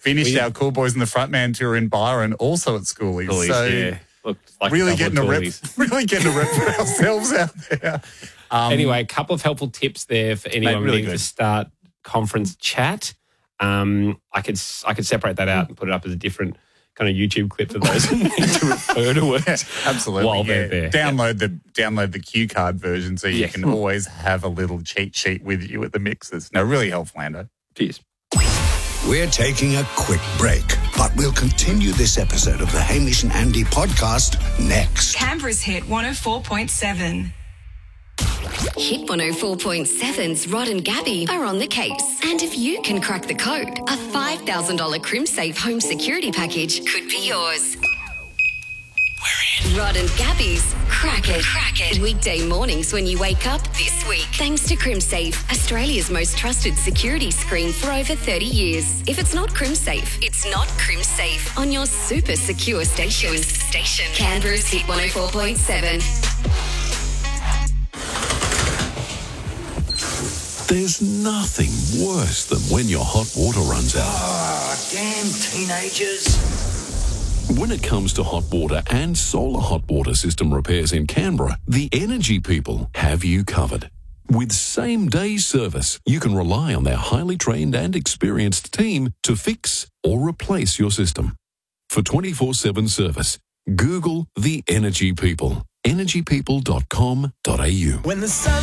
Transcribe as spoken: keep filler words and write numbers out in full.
finished We- our Cool Boys and the Frontman tour in Byron, also at Schoolies. Schoolies, so yeah. Look, like really double getting a rep, toolies. really getting a rep for ourselves out there. Um, Anyway, a couple of helpful tips there for anyone really needing good. to start conference chat. Um, I could I could separate that out and put it up as a different kind of YouTube clip for those who need to refer to it. Absolutely. While yeah. they're there. Download the download the cue card version so you Yes. can always have a little cheat sheet with you at the mixers. No, really helpful, Lando. Cheers. We're taking a quick break, but we'll continue this episode of the Hamish and Andy podcast next. Canberra's hit one oh four point seven. Hit one oh four point seven's Rod and Gabby are on the case. And if you can crack the code, a five thousand dollars CrimSafe home security package could be yours. We're in. Rod and Gabby's Crack It. Crack It. Weekday mornings when you wake up this week. Thanks to CrimSafe, Australia's most trusted security screen for over thirty years. If it's not CrimSafe, it's not CrimSafe on your super secure station. Station. Canberra's Hit one oh four point seven. There's nothing worse than when your hot water runs out. Oh, damn teenagers. When it comes to hot water and solar hot water system repairs in Canberra, the Energy People have you covered. With same-day service, you can rely on their highly trained and experienced team to fix or replace your system. For twenty-four seven service, Google the Energy People. energy people dot com dot a u. When the sun